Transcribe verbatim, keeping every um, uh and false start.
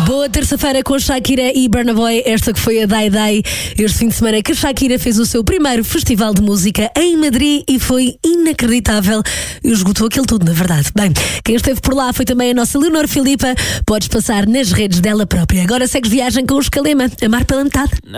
Boa terça-feira com Shakira e Burna Boy. Esta que foi a Day Day. Este fim de semana que a Shakira fez o seu primeiro festival de música em Madrid e foi inacreditável. Esgotou aquilo tudo, na verdade. Bem, quem esteve por lá foi também a nossa Leonor Filipa. Podes passar nas redes dela própria. Agora segues viagem com os Calema. Amar pela metade.